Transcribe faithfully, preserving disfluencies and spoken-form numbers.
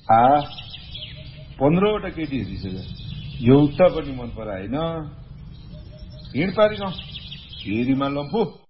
आ पन्ध्रवटा केटी हेरिसक्यो एउटा पनि मन पराएन हिँड पारी गाउँ हेरीमा लम्पु